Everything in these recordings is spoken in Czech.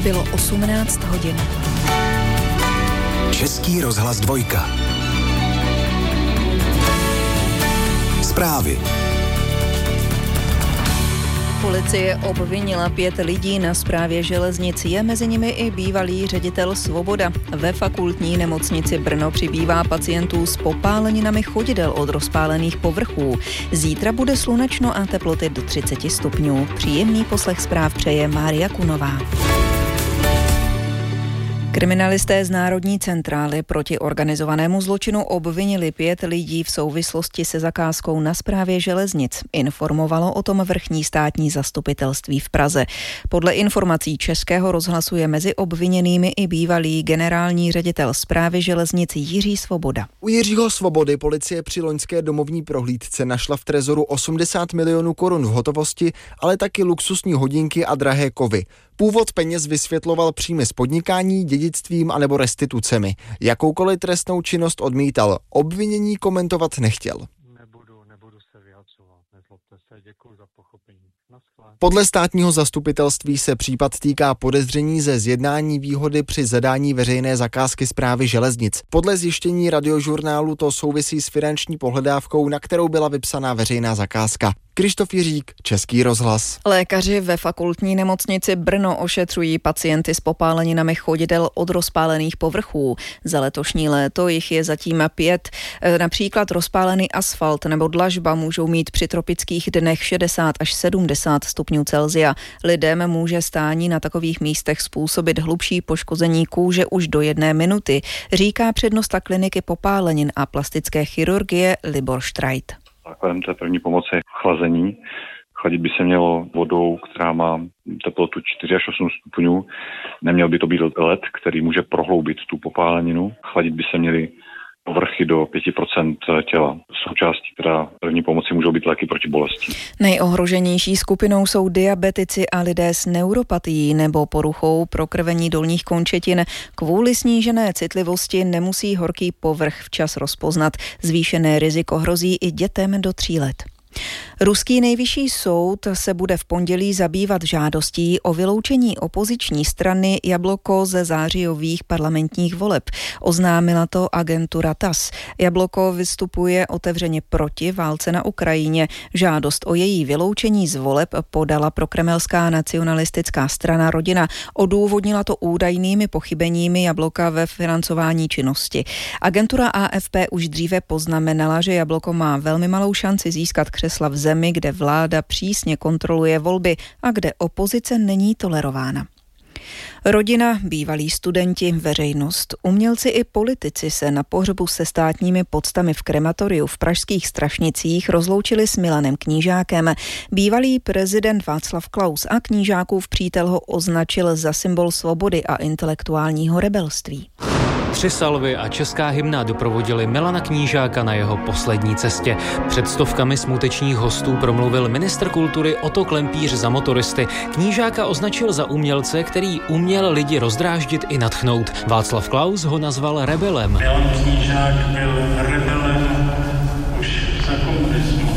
Bylo 18 hodin. Český rozhlas 2. Zprávy. Policie obvinila 5 lidí na správě železnic, je mezi nimi i bývalý ředitel Svoboda. Ve fakultní nemocnici Brno přibývá pacientů s popáleninami chodidel od rozpálených povrchů. Zítra bude slunečno a teploty do 30 stupňů. Příjemný poslech zpráv přeje Mária Kunová. Kriminalisté z Národní centrály proti organizovanému zločinu obvinili 5 lidí v souvislosti se zakázkou na správě železnic. Informovalo o tom vrchní státní zastupitelství v Praze. Podle informací Českého rozhlasu je mezi obviněnými i bývalý generální ředitel správy železnic Jiří Svoboda. U Jiřího Svobody policie při loňské domovní prohlídce našla v trezoru 80 milionů korun v hotovosti, ale taky luxusní hodinky a drahé kovy. Původ peněz vysvětloval příjmy z podnikání, dědictvím anebo restitucemi. Jakoukoliv trestnou činnost odmítal. Obvinění komentovat nechtěl. Nebudu se vyjadřovat. Nezlobte se, děkuji za pochopení. Podle státního zastupitelství se případ týká podezření ze zjednání výhody při zadání veřejné zakázky správy železnic. Podle zjištění Radiožurnálu to souvisí s finanční pohledávkou, na kterou byla vypsaná veřejná zakázka. Krištof Jiřík, Český rozhlas. Lékaři ve fakultní nemocnici Brno ošetřují pacienty s popáleninami chodidel od rozpálených povrchů. Za letošní léto jich je zatím 5. Například rozpálený asfalt nebo dlažba můžou mít při tropických dnech 60 až 70 stupňů Celsia. Lidem může stání na takových místech způsobit hlubší poškození kůže už do 1 minuty, říká přednosta kliniky popálenin a plastické chirurgie Libor Štrajt. Základem té první pomoci je chlazení. Chladit by se mělo vodou, která má teplotu 4 až 8 stupňů. Neměl by to být led, který může prohloubit tu popáleninu. Chladit by se měly povrchy do 5% těla. Součástí teda první pomoci můžou být léky proti bolesti. Nejohroženější skupinou jsou diabetici a lidé s neuropatií nebo poruchou prokrvení dolních končetin. Kvůli snížené citlivosti nemusí horký povrch včas rozpoznat. Zvýšené riziko hrozí i dětem do 3 let. Ruský nejvyšší soud se bude v pondělí zabývat žádostí o vyloučení opoziční strany Jabloko ze zářijových parlamentních voleb. Oznámila to agentura TASS. Jabloko vystupuje otevřeně proti válce na Ukrajině. Žádost o její vyloučení z voleb podala prokremelská nacionalistická strana Rodina. Odůvodnila to údajnými pochybeními Jabloka ve financování činnosti. Agentura AFP už dříve poznamenala, že Jabloko má velmi malou šanci získat křesla v zemi, kde vláda přísně kontroluje volby a kde opozice není tolerována. Rodina, bývalí studenti, veřejnost, umělci i politici se na pohřbu se státními poctami v krematoriu v pražských Strašnicích rozloučili s Milanem Knížákem. Bývalý prezident Václav Klaus a Knížákův přítel ho označil za symbol svobody a intelektuálního rebelství. 3 salvy a česká hymna doprovodili Milana Knížáka na jeho poslední cestě. Před stovkami smutečních hostů promluvil ministr kultury Otto Klempíř za motoristy. Knížáka označil za umělce, který uměl lidi rozdráždit i nadchnout. Václav Klaus ho nazval rebelem. Milan Knížák byl rebelem už za komunismu.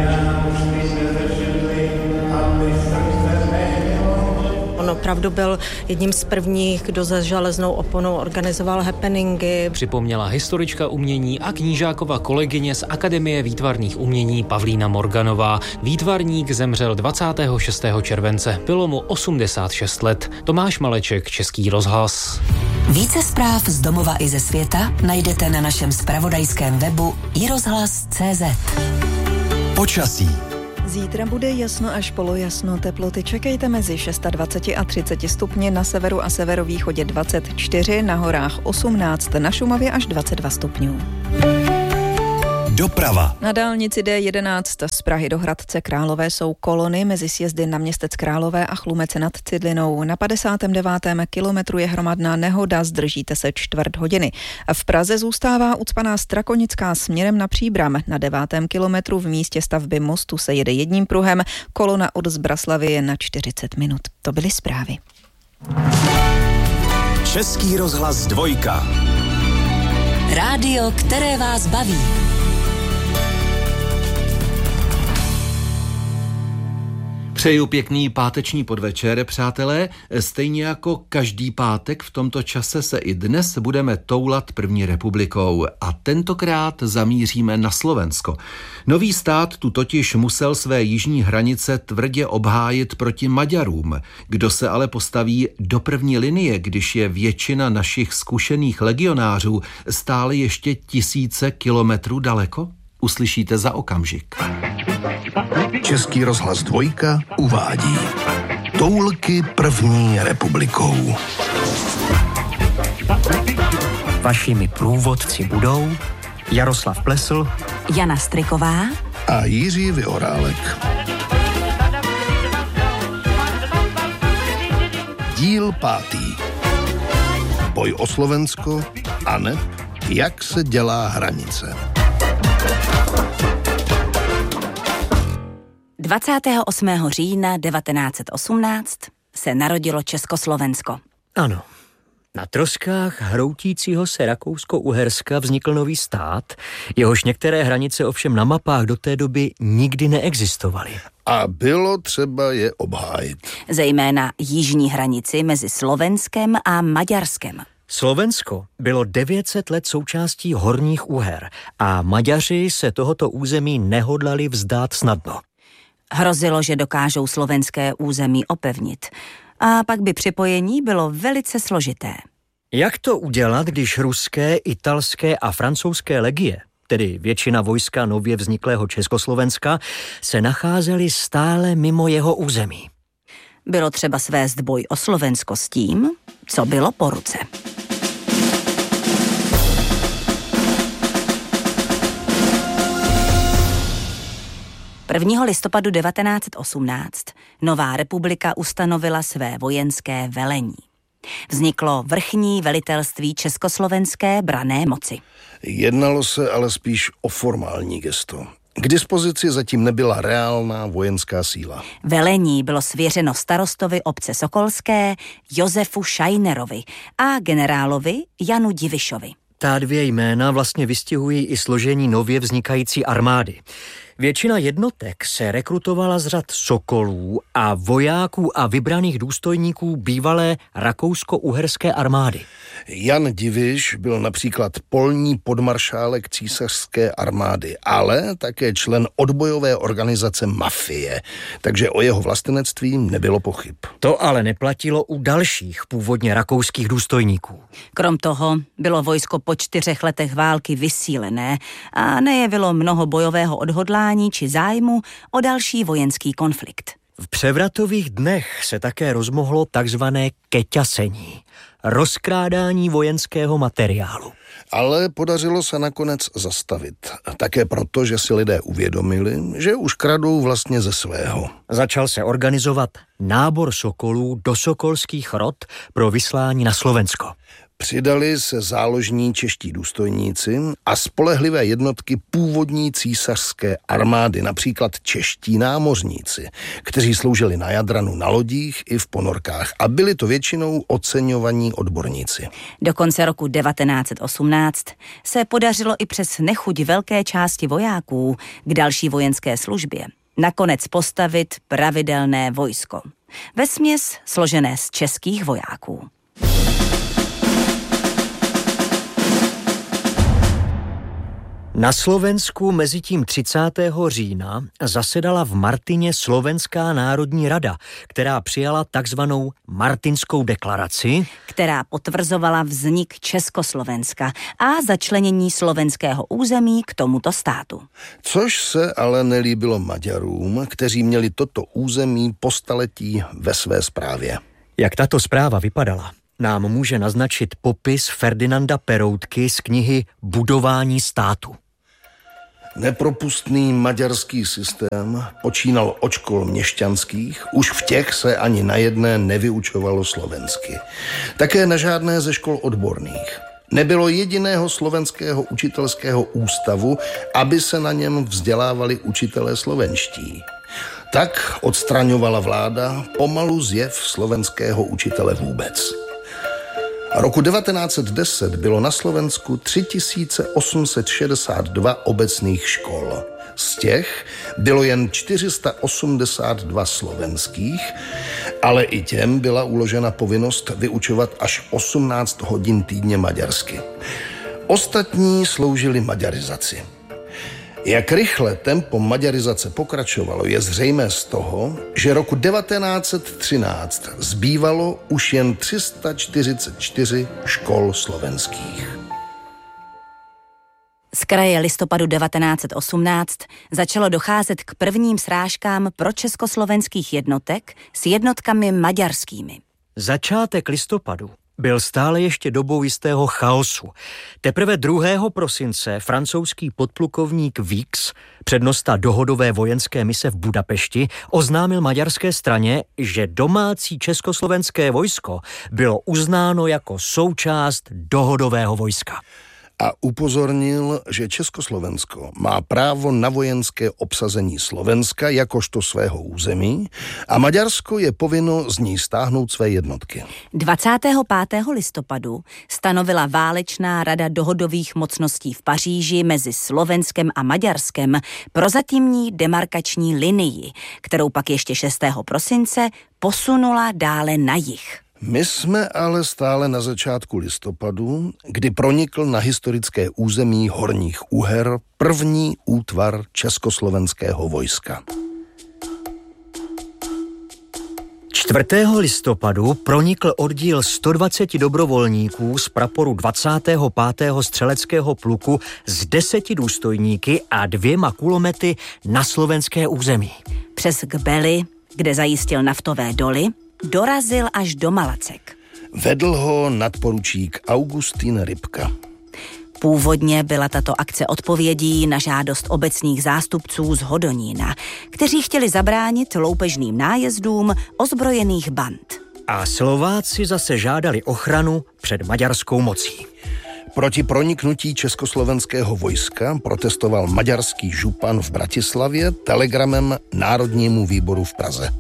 On opravdu byl jedním z prvních, kdo za železnou oponou organizoval happeningy. Připomněla historička umění a Knížákova kolegyně z Akademie výtvarných umění Pavlína Morganová. Výtvarník zemřel 26. července. Bylo mu 86 let. Tomáš Maleček, Český rozhlas. Více zpráv z domova i ze světa najdete na našem zpravodajském webu iRozhlas.cz. Počasí. Zítra bude jasno až polojasno, teploty čekejte mezi 26 a 30 stupně, na severu a severovýchodě 24, na horách 18, na Šumavě až 22 stupňů. Doprava. Na dálnici D11 z Prahy do Hradce Králové jsou kolony mezi sjezdy na Městec Králové a Chlumece nad Cidlinou. Na 59. kilometru je hromadná nehoda, zdržíte se 1/4 hodiny. V Praze zůstává ucpaná Strakonická směrem na Příbram. Na 9. kilometru v místě stavby mostu se jede jedním pruhem, kolona od Zbraslavy je na 40 minut. To byly zprávy. Český rozhlas 2. Rádio, které vás baví. Přeju pěkný páteční podvečer, přátelé. Stejně jako každý pátek v tomto čase se i dnes budeme toulat první republikou a tentokrát zamíříme na Slovensko. Nový stát tu totiž musel své jižní hranice tvrdě obhájit proti Maďarům. Kdo se ale postaví do první linie, když je většina našich zkušených legionářů stále ještě tisíce kilometrů daleko? Uslyšíte za okamžik. Český rozhlas 2 uvádí Toulky první republikou. Vašimi průvodci budou Jaroslav Plesl, Jana Striková a Jiří Vyhorálek. Díl 5. Boj o Slovensko aneb jak se dělá hranice. 28. října 1918 se narodilo Československo. Ano, na troskách hroutícího se Rakousko-Uherska vznikl nový stát, jehož některé hranice ovšem na mapách do té doby nikdy neexistovaly. A bylo třeba je obhájit. Zejména jižní hranici mezi Slovenskem a Maďarskem. Slovensko bylo 900 let součástí Horních Uher a Maďaři se tohoto území nehodlali vzdát snadno. Hrozilo, že dokážou slovenské území opevnit. A pak by připojení bylo velice složité. Jak to udělat, když ruské, italské a francouzské legie, tedy většina vojska nově vzniklého Československa, se nacházely stále mimo jeho území? Bylo třeba svést boj o Slovensko s tím, co bylo po ruce. 1. listopadu 1918 nová republika ustanovila své vojenské velení. Vzniklo vrchní velitelství československé branné moci. Jednalo se ale spíš o formální gesto. K dispozici zatím nebyla reálná vojenská síla. Velení bylo svěřeno starostovi obce Sokolské Josefu Šajnerovi a generálovi Janu Divišovi. Ta dvě jména vlastně vystihují i složení nově vznikající armády. Většina jednotek se rekrutovala z řad sokolů a vojáků a vybraných důstojníků bývalé rakousko-uherské armády. Jan Diviš byl například polní podmaršálek císařské armády, ale také člen odbojové organizace mafie, takže o jeho vlastenectví nebylo pochyb. To ale neplatilo u dalších původně rakouských důstojníků. Krom toho bylo vojsko po 4 letech války vysílené a nejevilo mnoho bojového odhodlání či zájmu o další vojenský konflikt. V převratových dnech se také rozmohlo takzvané keťasení, rozkrádání vojenského materiálu. Ale podařilo se nakonec zastavit. Také proto, že si lidé uvědomili, že už kradou vlastně ze svého. Začal se organizovat nábor sokolů do sokolských rot pro vyslání na Slovensko. Přidali se záložní čeští důstojníci a spolehlivé jednotky původní císařské armády, například čeští námořníci, kteří sloužili na Jadranu na lodích i v ponorkách a byli to většinou oceňovaní odborníci. Do konce roku 1918 se podařilo i přes nechuť velké části vojáků k další vojenské službě nakonec postavit pravidelné vojsko, vesměs složené z českých vojáků. Na Slovensku mezitím 30. října zasedala v Martině Slovenská národní rada, která přijala takzvanou Martinskou deklaraci, která potvrzovala vznik Československa a začlenění slovenského území k tomuto státu. Což se ale nelíbilo Maďarům, kteří měli toto území po staletí ve své správě. Jak tato zpráva vypadala, nám může naznačit popis Ferdinanda Peroutky z knihy Budování státu. Nepropustný maďarský systém počínal od škol měšťanských, už v těch se ani na jedné nevyučovalo slovensky. Také na žádné ze škol odborných. Nebylo jediného slovenského učitelského ústavu, aby se na něm vzdělávali učitelé slovenští. Tak odstraňovala vláda pomalu zjev slovenského učitele vůbec. Roku 1910 bylo na Slovensku 3862 obecných škol. Z těch bylo jen 482 slovenských, ale i těm byla uložena povinnost vyučovat až 18 hodin týdně maďarsky. Ostatní sloužili maďarizaci. Jak rychle tempo maďarizace pokračovalo, je zřejmé z toho, že roku 1913 zbývalo už jen 344 škol slovenských. Z kraje listopadu 1918 začalo docházet k prvním srážkám pro československých jednotek s jednotkami maďarskými. Začátek listopadu byl stále ještě dobou jistého chaosu. Teprve 2. prosince francouzský podplukovník Víx, přednosta dohodové vojenské mise v Budapešti, oznámil maďarské straně, že domácí československé vojsko bylo uznáno jako součást dohodového vojska. A upozornil, že Československo má právo na vojenské obsazení Slovenska jakožto svého území a Maďarsko je povinno z ní stáhnout své jednotky. 25. listopadu stanovila válečná rada dohodových mocností v Paříži mezi Slovenskem a Maďarskem prozatímní demarkační linii, kterou pak ještě 6. prosince posunula dále na jih. My jsme ale stále na začátku listopadu, kdy pronikl na historické území Horních Uher první útvar československého vojska. 4. listopadu pronikl oddíl 120 dobrovolníků z praporu 25. střeleckého pluku s 10 důstojníky a 2 kulomety na slovenské území. Přes Gbely, kde zajistil naftové doly, dorazil až do Malacek. Vedl ho nadporučík Augustín Rybka. Původně byla tato akce odpovědí na žádost obecních zástupců z Hodonína, kteří chtěli zabránit loupežným nájezdům ozbrojených band. A Slováci zase žádali ochranu před maďarskou mocí. Proti proniknutí československého vojska protestoval maďarský župan v Bratislavě telegramem Národnímu výboru v Praze.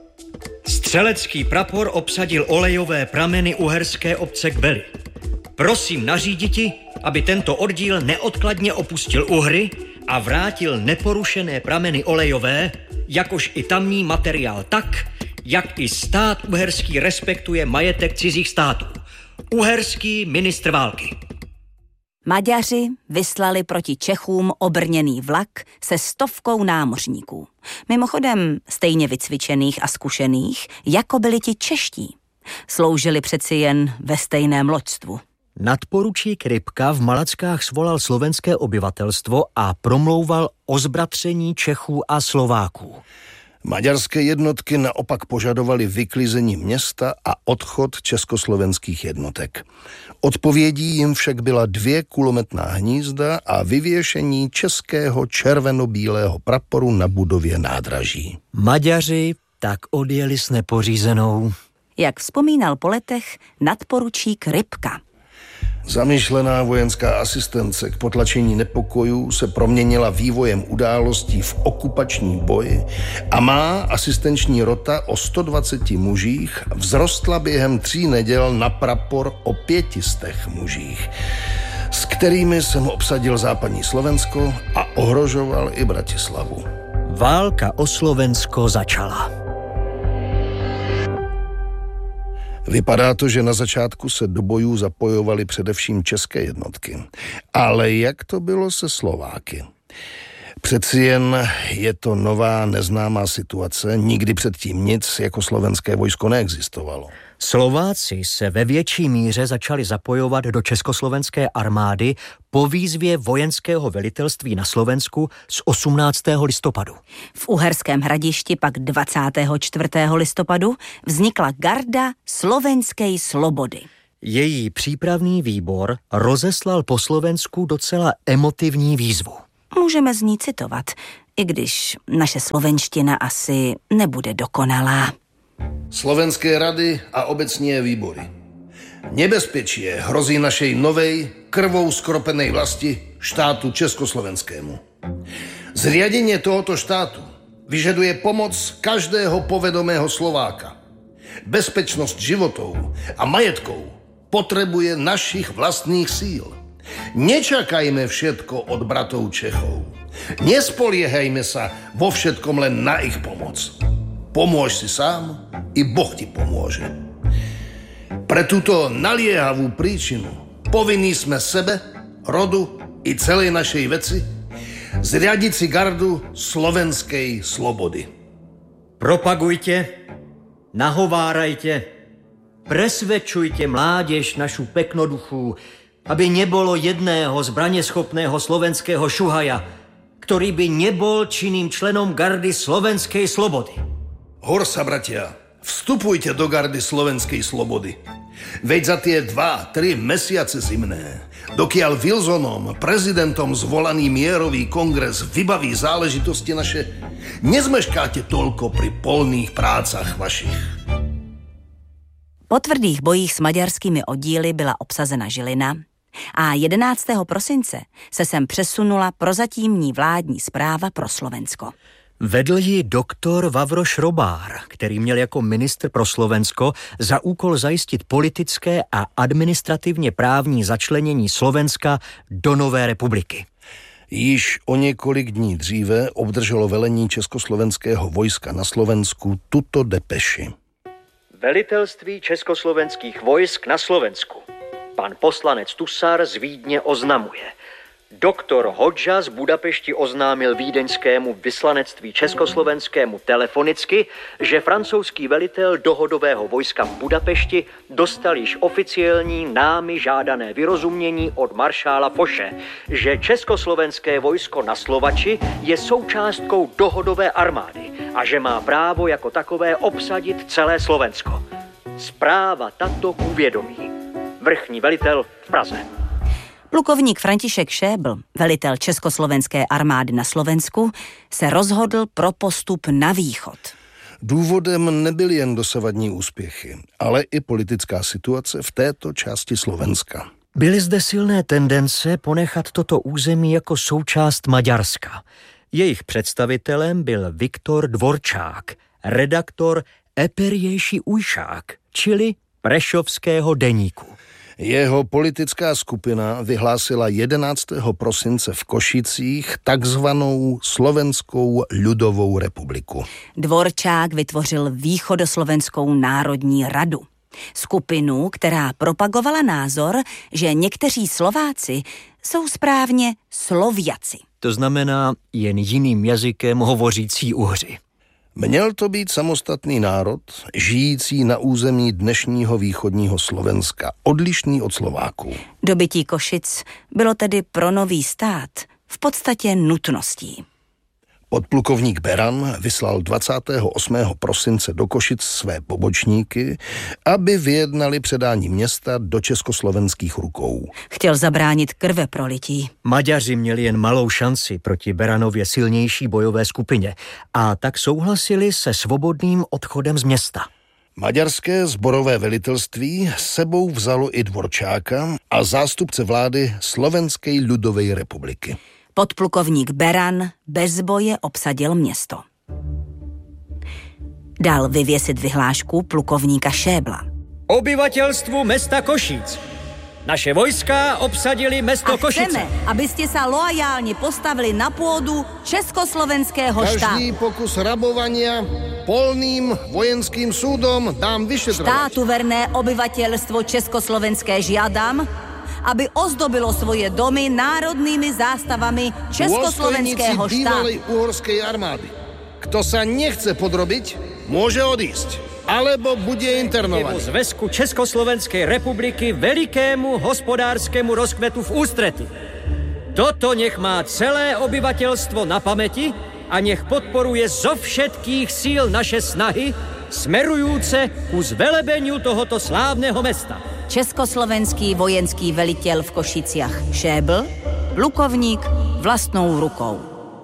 Střelecký prapor obsadil olejové prameny uherské obce Gbely. Prosím naříditi, aby tento oddíl neodkladně opustil Uhry a vrátil neporušené prameny olejové, jakož i tamní materiál tak, jak i stát uherský respektuje majetek cizích států. Uherský ministr války. Maďaři vyslali proti Čechům obrněný vlak se 100 námořníků. Mimochodem stejně vycvičených a zkušených, jako byli ti čeští. Sloužili přeci jen ve stejném loďstvu. Nadporučík Rybka v Malackách svolal slovenské obyvatelstvo a promlouval o zbratření Čechů a Slováků. Maďarské jednotky naopak požadovaly vyklizení města a odchod československých jednotek. Odpovědí jim však byla 2 kulometná hnízda a vyvěšení českého červeno-bílého praporu na budově nádraží. Maďaři tak odjeli s nepořízenou. Jak vzpomínal po letech nadporučík Rybka. Zamýšlená vojenská asistence k potlačení nepokojů se proměnila vývojem událostí v okupační boj a má asistenční rota o 120 mužích vzrostla během 3 neděl na prapor o 500 mužích, s kterými jsem obsadil západní Slovensko a ohrožoval i Bratislavu. Válka o Slovensko začala. Vypadá to, že na začátku se do bojů zapojovaly především české jednotky. Ale jak to bylo se Slováky? Přeci jen je to nová, neznámá situace. Nikdy předtím nic jako slovenské vojsko neexistovalo. Slováci se ve větší míře začali zapojovat do československé armády po výzvě vojenského velitelství na Slovensku z 18. listopadu. V Uherském Hradišti pak 24. listopadu vznikla garda Slovenskej slobody. Její přípravný výbor rozeslal po Slovensku docela emotivní výzvu. Můžeme z ní citovat, i když naše slovenština asi nebude dokonalá. Slovenské rady a obecní výbory. Nebezpečí hrozí našej novej, krvou skropenej vlasti, štátu československému. Zriadenie tohoto štátu vyžaduje pomoc každého povedomého Slováka. Bezpečnosť životov a majetkov potrebuje našich vlastných síl. Nečakajme všetko od bratov Čechov. Nespoliehajme sa vo všetkom len na ich pomoc. Pomôž si sám, i Boh ti pomôže. Pre túto naliehavú príčinu povinní sme sebe, rodu i celej našej veci zriadiť si gardu slovenskej slobody. Propagujte, nahovárajte, presvedčujte mládež našu peknoduchú, aby nebolo jedného zbraneschopného slovenského šuhaja, ktorý by nebol činným členom gardy slovenskej slobody. Horsa, bratia, vstupujte do gardy slovenskej slobody. Veď za tie 2-3 mesiace zimné, dokiaľ Wilsonom, prezidentom zvolaný mierový kongres vybaví záležitosti naše, nezmeškáte toľko pri polných prácach vašich. Po tvrdých bojích s maďarskými oddíly byla obsazena Žilina a 11. prosince se sem přesunula prozatímní vládní správa pro Slovensko. Vedl ji doktor Vavro Šrobár, který měl jako ministr pro Slovensko za úkol zajistit politické a administrativně právní začlenění Slovenska do nové republiky. Již o několik dní dříve obdrželo velení československého vojska na Slovensku tuto depeši. Velitelství československých vojsk na Slovensku. Pan poslanec Tusar z Vídně oznamuje. Doktor Hodža z Budapešti oznámil vídeňskému vyslanectví československému telefonicky, že francouzský velitel dohodového vojska v Budapešti dostal již oficiální námi žádané vyrozumění od maršála Foše, že československé vojsko na Slovači je součástkou dohodové armády a že má právo jako takové obsadit celé Slovensko. Zpráva tato k uvědomí. Vrchní velitel v Praze. Plukovník František Šébl, velitel československé armády na Slovensku, se rozhodl pro postup na východ. Důvodem nebyly jen dosavadní úspěchy, ale i politická situace v této části Slovenska. Byly zde silné tendence ponechat toto území jako součást Maďarska. Jejich představitelem byl Viktor Dvorčák, redaktor Eperjejší ujšák, čili Prešovského deníku. Jeho politická skupina vyhlásila 11. prosince v Košicích takzvanou Slovenskou ľudovou republiku. Dvorčák vytvořil Východoslovenskou národní radu. Skupinu, která propagovala názor, že někteří Slováci jsou správně Sloviaci. To znamená jen jiným jazykem hovořící Uhři. Měl to být samostatný národ, žijící na území dnešního východního Slovenska, odlišný od Slováků. Dobytí Košic bylo tedy pro nový stát v podstatě nutností. Podplukovník Beran vyslal 28. prosince do Košic své pobočníky, aby vyjednali předání města do československých rukou. Chtěl zabránit krveprolití. Maďaři měli jen malou šanci proti Beranově silnější bojové skupině a tak souhlasili se svobodným odchodem z města. Maďarské sborové velitelství sebou vzalo i Dvorčáka a zástupce vlády Slovenské ľudové republiky. Podplukovník Beran bez boje obsadil město. Dal vyvěsit vyhlášku plukovníka Šébla. Obyvatelstvu města Košic. Naše vojska obsadili město Košice. A chceme, abyste se loajálně postavili na pôdu československého štátu. Každý pokus rabovania polným vojenským súdom dám vyšetrovať. Štátu verné obyvatelstvo československé žiadam, aby ozdobilo svoje domy národnými zástavami československého štátu. Bývalej uhorskej armády. Kto sa nechce podrobiť, môže odísť. Alebo bude internovaný. V zväzku Československej republiky velikému hospodárskému rozkvetu v ústrety. Toto nech má celé obyvateľstvo na pamäti a nech podporuje zo všetkých síl naše snahy smerujúce ku zvelebeniu tohoto slávneho mesta. Československý vojenský velitel v Košiciach Šébl, plukovník vlastnou rukou.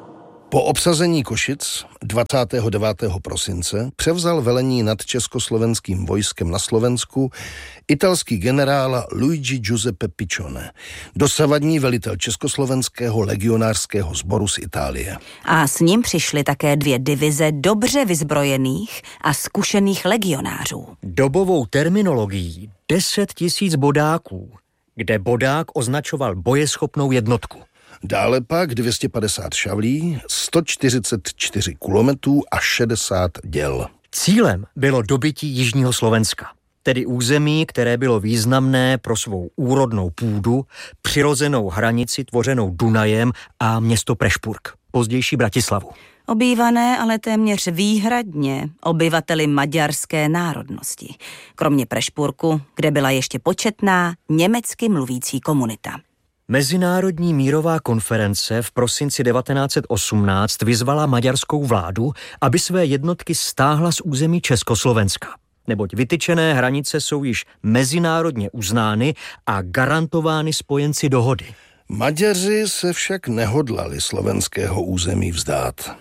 Po obsazení Košic 29. prosince převzal velení nad československým vojskem na Slovensku italský generál Luigi Giuseppe Piccione, dosavadní velitel československého legionářského sboru z Itálie. A s ním přišly také 2 divize dobře vyzbrojených a zkušených legionářů. Dobovou terminologií 10 000 bodáků, kde bodák označoval bojeschopnou jednotku. Dále pak 250 šavlí, 144 kulometů a 60 děl. Cílem bylo dobytí jižního Slovenska, tedy území, které bylo významné pro svou úrodnou půdu, přirozenou hranici tvořenou Dunajem a město Prešpurk, pozdější Bratislavu. Obývané ale téměř výhradně obyvateli maďarské národnosti, kromě Prešpurku, kde byla ještě početná německy mluvící komunita. Mezinárodní mírová konference v prosinci 1918 vyzvala maďarskou vládu, aby své jednotky stáhla z území Československa, neboť vytyčené hranice jsou již mezinárodně uznány a garantovány spojenci dohody. Maďaři se však nehodlali slovenského území vzdát.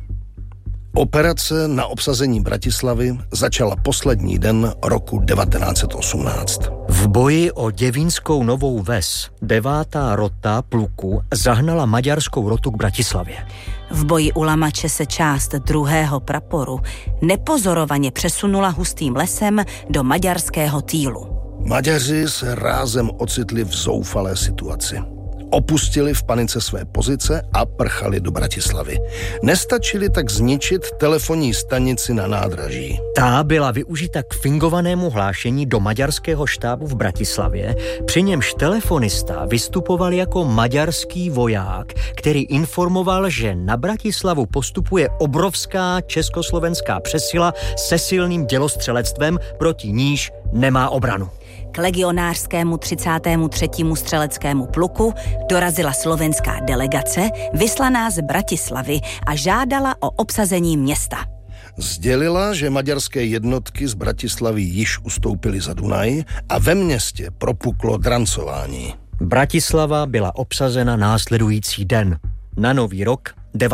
Operace na obsazení Bratislavy začala poslední den roku 1918. V boji o Děvínskou Novou Ves 9. rota pluku zahnala maďarskou rotu k Bratislavě. V boji u Lamače se část 2. praporu nepozorovaně přesunula hustým lesem do maďarského Týlu. Maďaři se rázem ocitli v zoufalé situaci. Opustili v panice své pozice a prchali do Bratislavy. Nestačili tak zničit telefonní stanici na nádraží. Ta byla využita k fingovanému hlášení do maďarského štábu v Bratislavě, při němž telefonista vystupoval jako maďarský voják, který informoval, že na Bratislavu postupuje obrovská československá přesila se silným dělostřelectvem, proti níž nemá obranu. K legionářskému 33. střeleckému pluku dorazila slovenská delegace, vyslaná z Bratislavy, a žádala o obsazení města. Sdělila, že maďarské jednotky z Bratislavy již ustoupily za Dunaj a ve městě propuklo drancování. Bratislava byla obsazena následující den, na Nový rok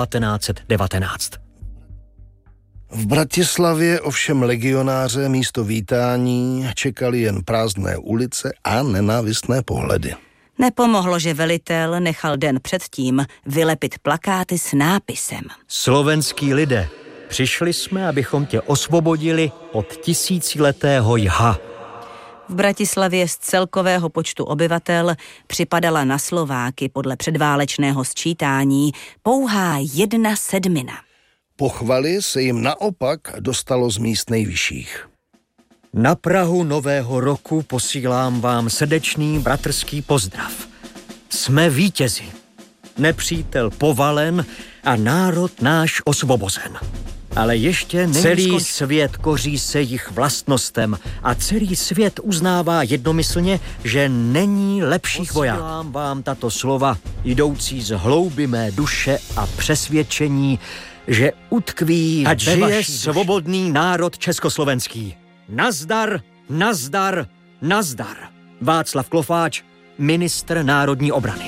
1919. V Bratislavě ovšem legionáře místo vítání čekali jen prázdné ulice a nenávistné pohledy. Nepomohlo, že velitel nechal den předtím vylepit plakáty s nápisem: Slovenský lidé, přišli jsme, abychom tě osvobodili od tisíciletého jha. V Bratislavě z celkového počtu obyvatel připadala na Slováky podle předválečného sčítání pouhá 1/7. Pochvaly se jim naopak dostalo z míst nejvyšších. Na prahu nového roku posílám vám srdečný bratrský pozdrav. Jsme vítězi. Nepřítel povalen a národ náš osvobozen. Ale ještě celý svět koří se jich vlastnostem a celý svět uznává jednomyslně, že není lepších vojáků. Posílám vám tato slova, jdoucí z hlouby mé duše a přesvědčení, že utkví a žije svobodný národ československý. Nazdar, nazdar, nazdar. Václav Klofáč, ministr národní obrany.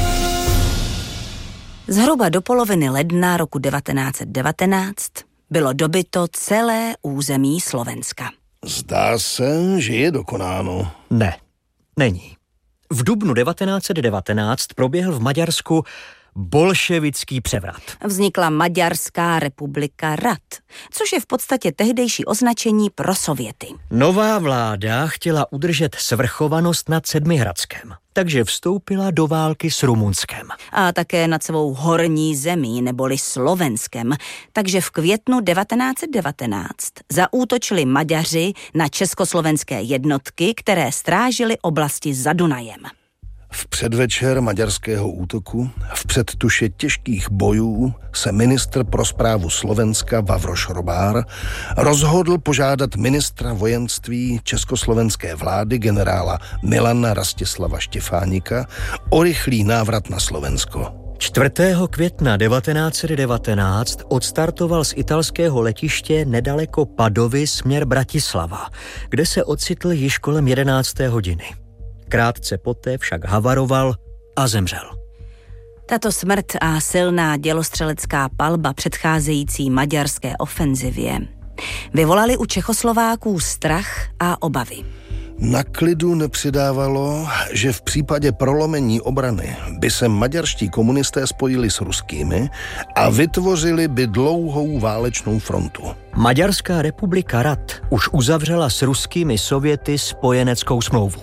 Zhruba do poloviny ledna roku 1919 bylo dobyto celé území Slovenska. Zdá se, že je dokonáno. Ne, není. V dubnu 1919 proběhl v Maďarsku bolševický převrat. Vznikla Maďarská republika Rad, což je v podstatě tehdejší označení pro Sověty. Nová vláda chtěla udržet svrchovanost nad Sedmihradskem, takže vstoupila do války s Rumunskem. A také nad svou horní zemí, neboli Slovenskem, takže v květnu 1919 zaútočili Maďaři na československé jednotky, které strážily oblasti za Dunajem. V předvečer maďarského útoku, v předtuše těžkých bojů, se ministr pro správu Slovenska Vavroš Robár rozhodl požádat ministra vojenství československé vlády generála Milana Rastislava Štěfánika o rychlý návrat na Slovensko. 4. května 1919 odstartoval z italského letiště nedaleko Padovy směr Bratislava, kde se ocitl již kolem 11. hodiny. Krátce poté však havaroval a zemřel. Tato smrt a silná dělostřelecká palba předcházející maďarské ofenzivě vyvolali u Čechoslováků strach a obavy. Na klidu nepřidávalo, že v případě prolomení obrany by se maďarští komunisté spojili s ruskými a vytvořili by dlouhou válečnou frontu. Maďarská republika Rad už uzavřela s ruskými sověty spojeneckou smlouvu.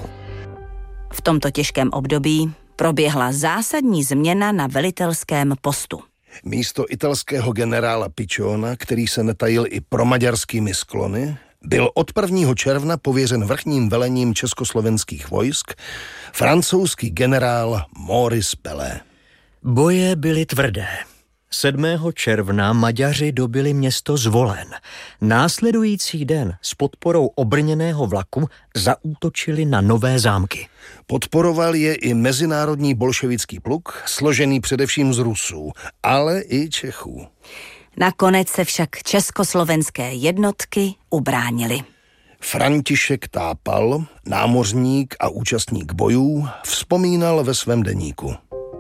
V tomto těžkém období proběhla zásadní změna na velitelském postu. Místo italského generála Picciona, který se netajil i promaďarskými sklony, byl od 1. června pověřen vrchním velením československých vojsk francouzský generál Maurice Pelé. Boje byly tvrdé. 7. června Maďaři dobili město Zvolen. Následující den s podporou obrněného vlaku zaútočili na Nové Zámky. Podporoval je i mezinárodní bolševický pluk, složený především z Rusů, ale i Čechů. Nakonec se však československé jednotky ubránily. František Tápal, námořník a účastník bojů, vzpomínal ve svém deníku.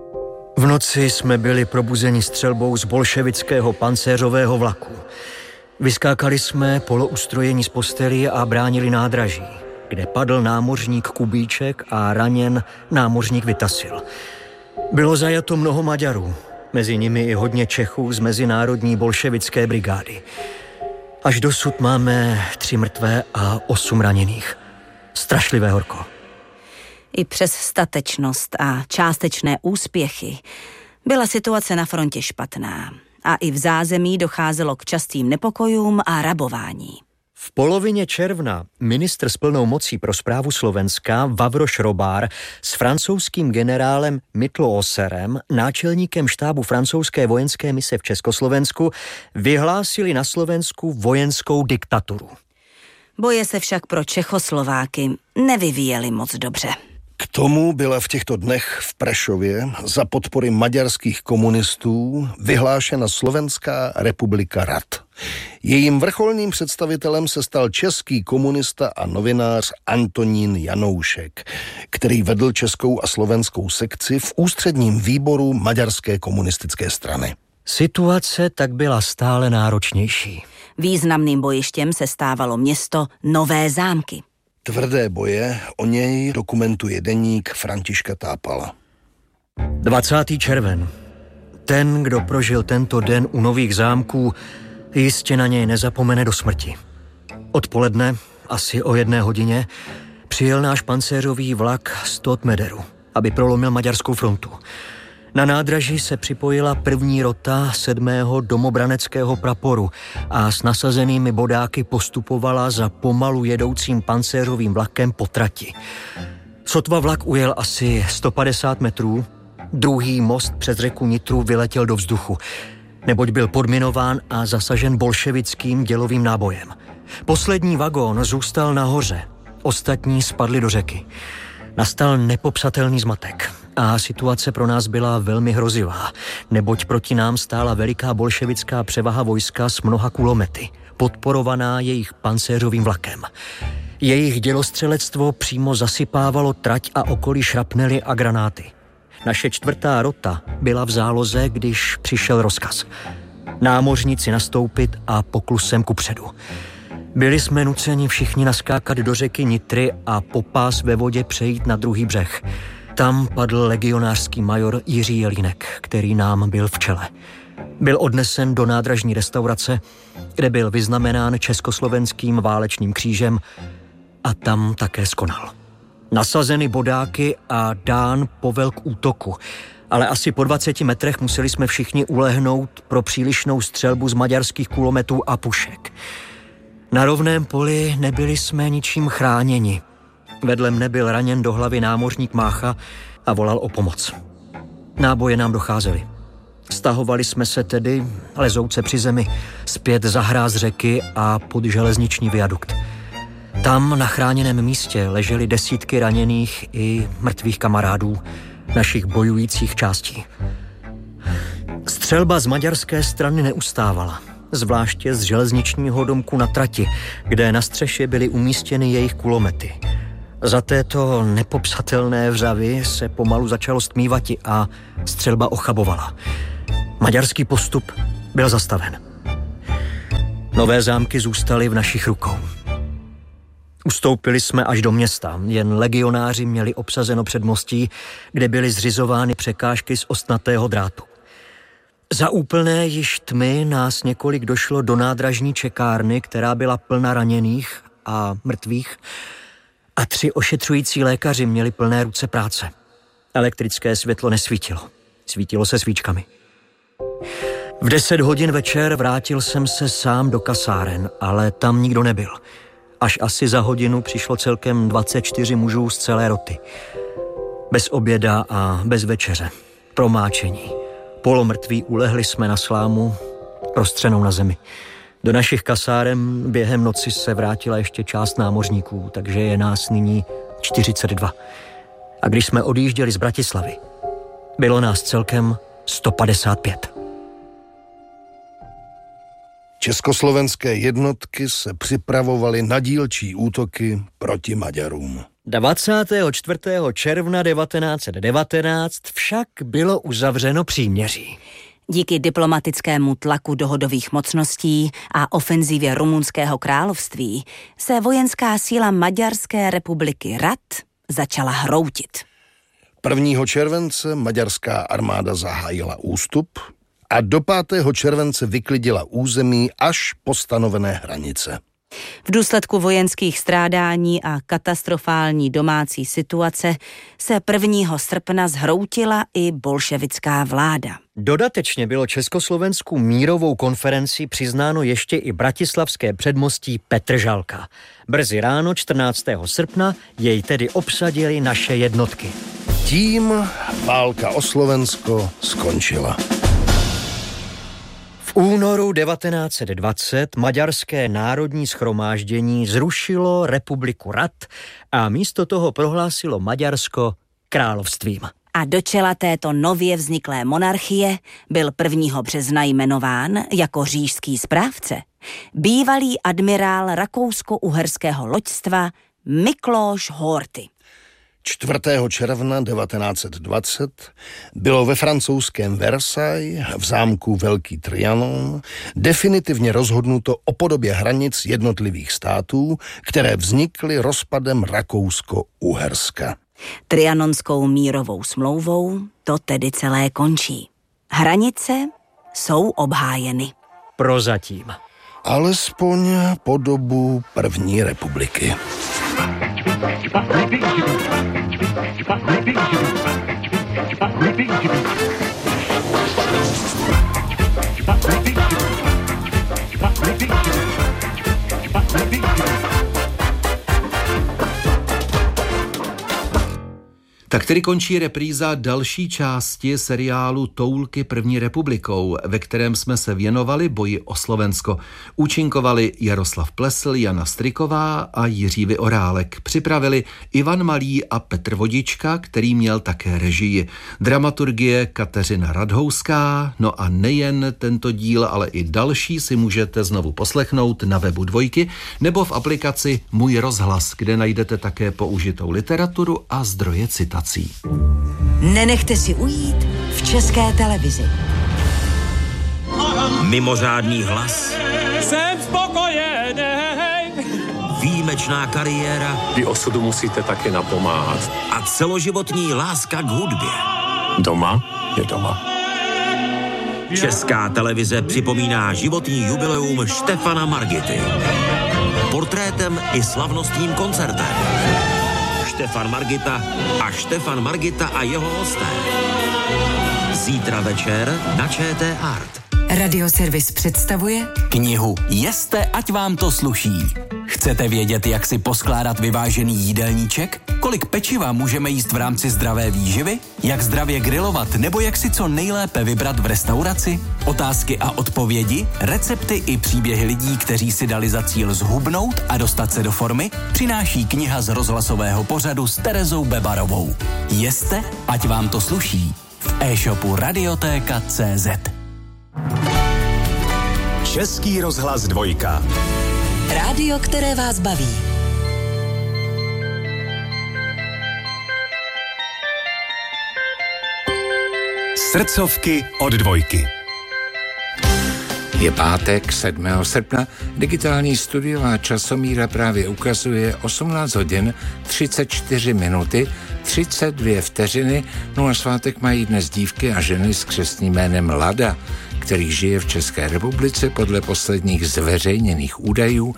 V noci jsme byli probuzeni střelbou z bolševického pancéřového vlaku. Vyskákali jsme poloustrojení z postelí a bránili nádraží, kde padl námořník Kubíček a raněn námořník Vytasil. Bylo zajato mnoho Maďarů, mezi nimi i hodně Čechů z mezinárodní bolševické brigády. Až dosud máme 3 mrtvé a 8 raněných. Strašlivé horko. I přes statečnost a částečné úspěchy byla situace na frontě špatná a i v zázemí docházelo k častým nepokojům a rabování. V polovině června ministr s plnou mocí pro správu Slovenska Vavro Šrobár s francouzským generálem Mittelosserem, náčelníkem štábu francouzské vojenské mise v Československu, vyhlásili na Slovensku vojenskou diktaturu. Boje se však pro Čechoslováky nevyvíjely moc dobře. K tomu byla v těchto dnech v Prešově za podpory maďarských komunistů vyhlášena Slovenská republika Rad. Jejím vrcholným představitelem se stal český komunista a novinář Antonín Janoušek, který vedl českou a slovenskou sekci v ústředním výboru Maďarské komunistické strany. Situace tak byla stále náročnější. Významným bojištěm se stávalo město Nové Zámky. Tvrdé boje o něj dokumentuje deník Františka Tápala. 20. červen. Ten, kdo prožil tento den u Nových Zámků, jistě na něj nezapomene do smrti. Odpoledne, asi o 1 hodině, přijel náš pancéřový vlak z Totmederu, aby prolomil maďarskou frontu. Na nádraží se připojila 1. rota 7. domobraneckého praporu a s nasazenými bodáky postupovala za pomalu jedoucím pancéřovým vlakem po trati. Sotva vlak ujel asi 150 metrů, druhý most přes řeku Nitru vyletěl do vzduchu, neboť byl podminován a zasažen bolševickým dělovým nábojem. Poslední vagón zůstal nahoře, ostatní spadli do řeky. Nastal nepopsatelný zmatek a situace pro nás byla velmi hrozivá, neboť proti nám stála veliká bolševická převaha vojska s mnoha kulomety, podporovaná jejich pancéřovým vlakem. Jejich dělostřelectvo přímo zasypávalo trať a okolí šrapnely a granáty. Naše 4. rota byla v záloze, když přišel rozkaz. Námořníci nastoupit a poklusem kupředu. Byli jsme nuceni všichni naskákat do řeky Nitry a po pás ve vodě přejít na druhý břeh. Tam padl legionářský major Jiří Jelínek, který nám byl v čele. Byl odnesen do nádražní restaurace, kde byl vyznamenán československým válečným křížem a tam také skonal. Nasazeny bodáky a dán povel k útoku, ale asi po 20 metrech museli jsme všichni ulehnout pro přílišnou střelbu z maďarských kulometů a pušek. Na rovném poli nebyli jsme ničím chráněni. Vedle mne byl raněn do hlavy námořník Mácha a volal o pomoc. Náboje nám docházely. Stahovali jsme se tedy, lezouce při zemi, zpět za hráz řeky a pod železniční viadukt. Tam na chráněném místě ležely desítky raněných i mrtvých kamarádů, našich bojujících částí. Střelba z maďarské strany neustávala, zvláště z železničního domku na trati, kde na střeše byly umístěny jejich kulomety. Za této nepopsatelné vřavy se pomalu začalo stmívati a střelba ochabovala. Maďarský postup byl zastaven. Nové zámky zůstaly v našich rukou. Ustoupili jsme až do města, jen legionáři měli obsazeno předmostí, kde byly zřizovány překážky z ostnatého drátu. Za úplné již tmy nás několik došlo do nádražní čekárny, která byla plna raněných a mrtvých, a 3 ošetřující lékaři měli plné ruce práce. Elektrické světlo nesvítilo. Svítilo se svíčkami. V 10 hodin večer vrátil jsem se sám do kasáren, ale tam nikdo nebyl. Až asi za hodinu přišlo celkem 24 mužů z celé roty. Bez oběda a bez večeře. Promáčení. Polomrtví ulehli jsme na slámu, prostřenou na zemi. Do našich kasáren během noci se vrátila ještě část námořníků, takže je nás nyní 42. A když jsme odjížděli z Bratislavy, bylo nás celkem 155. Československé jednotky se připravovaly na dílčí útoky proti Maďarům. 24. června 1919 však bylo uzavřeno příměří. Díky diplomatickému tlaku dohodových mocností a ofenzivě Rumunského království se vojenská síla Maďarské republiky Rad začala hroutit. 1. července maďarská armáda zahájila ústup a do 5. července vyklidila území až po stanovené hranice. V důsledku vojenských strádání a katastrofální domácí situace se 1. srpna zhroutila i bolševická vláda. Dodatečně bylo Československu mírovou konferenci přiznáno ještě i bratislavské předmostí Petržalka. Brzy ráno 14. srpna jej tedy obsadili naše jednotky. Tím válka o Slovensko skončila. V únoru 1920 Maďarské národní shromáždění zrušilo republiku Rad a místo toho prohlásilo Maďarsko královstvím. A do čela této nově vzniklé monarchie byl 1. března jmenován jako říšský správce bývalý admirál rakousko-uherského loďstva Miklós Horthy. 4. června 1920 bylo ve francouzském Versailles v zámku Velký Trianon definitivně rozhodnuto o podobě hranic jednotlivých států, které vznikly rozpadem Rakousko-Uherska. Trianonskou mírovou smlouvou to tedy celé končí. Hranice jsou obhájeny. Prozatím. Alespoň po dobu první republiky. Tak tedy končí repríza další části seriálu Toulky první republikou, ve kterém jsme se věnovali boji o Slovensko. Účinkovali Jaroslav Plesl, Jana Striková a Jiří Vyorálek. Připravili Ivan Malý a Petr Vodička, který měl také režii. Dramaturgie Kateřina Radhouská, no a nejen tento díl, ale i další si můžete znovu poslechnout na webu Dvojky nebo v aplikaci Můj rozhlas, kde najdete také použitou literaturu a zdroje citací. Nenechte si ujít v České televizi. Mimořádný hlas. Jsem spokojený. Výjimečná kariéra. Vy osudu musíte taky napomáhat. A celoživotní láska k hudbě. Doma je doma. Česká televize připomíná životní jubileum Štefana Margity. Portrétem i slavnostním koncertem. Štefan Margita a jeho hosté. Zítra večer na ČT Art. Radioservis představuje knihu Jeste, ať vám to sluší. Chcete vědět, jak si poskládat vyvážený jídelníček? Kolik pečiva můžeme jíst v rámci zdravé výživy? Jak zdravě grilovat nebo jak si co nejlépe vybrat v restauraci? Otázky a odpovědi, recepty i příběhy lidí, kteří si dali za cíl zhubnout a dostat se do formy, přináší kniha z rozhlasového pořadu s Terezou Bebarovou. Jeste, ať vám to sluší. V e-shopu Radiotéka.cz. Český rozhlas Dvojka. Rádio, které vás baví. Srdcovky od Dvojky. Je pátek 7. srpna, digitální studiová časomíra právě ukazuje 18 hodin 34 minuty 32 vteřiny, no a svátek mají dnes dívky a ženy s křestním jménem Lada, který žije v České republice podle posledních zveřejněných údajů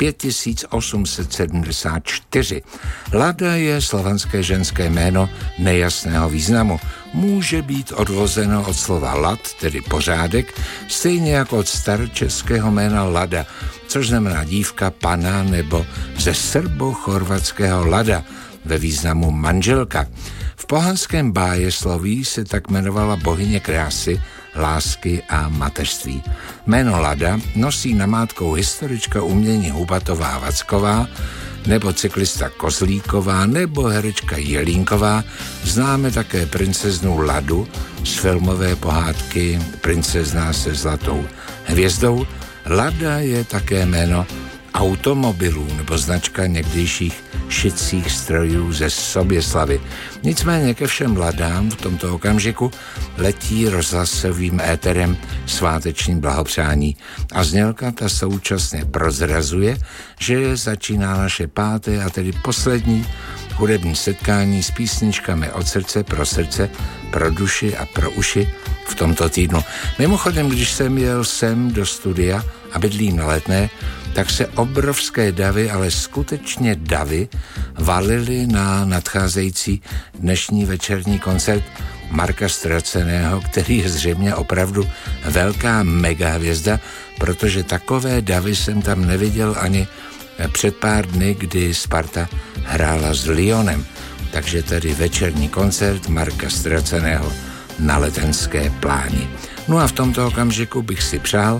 5874. Lada je slovanské ženské jméno nejasného významu. Může být odvozeno od slova lad, tedy pořádek, stejně jako od staročeského jména Lada, což znamená dívka, pana nebo ze srbo-chorvatského Lada ve významu manželka. V pohanském bájesloví se tak jmenovala bohyně krásy, lásky a mateřství. Jméno Lada nosí namátkou historička umění Hubatová Vacková, nebo cyklista Kozlíková, nebo herečka Jelínková. Známe také princeznu Ladu z filmové pohádky Princezna se zlatou hvězdou. Lada je také jméno automobilů nebo značka někdejších šicích strojů ze Soběslavy. Nicméně ke všem Ladám v tomto okamžiku letí rozhlasovým éterem svátečním blahopřání a znělka ta současně prozrazuje, že začíná naše páté a tedy poslední hudební setkání s písničkami od srdce, pro duši a pro uši v tomto týdnu. Mimochodem, když jsem jel sem do studia a bydlím na Letné, tak se obrovské davy, ale skutečně davy, valily na nadcházející dnešní večerní koncert Marka Ztraceného, který je zřejmě opravdu velká megahvězda, protože takové davy jsem tam neviděl ani před pár dny, kdy Sparta hrála s Lyonem. Takže tady večerní koncert Marka Ztraceného na Letenské pláni. No a v tomto okamžiku bych si přál,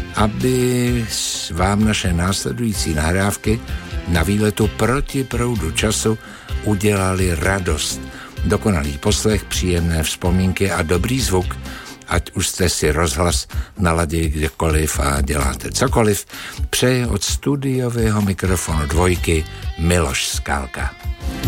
aby vám naše následující nahrávky na výletu proti proudu času udělali radost. Dokonalý poslech, příjemné vzpomínky a dobrý zvuk, ať už jste si rozhlas naladili kdekoliv a děláte cokoliv, přeje od studiového mikrofonu Dvojky Miloš Skálka.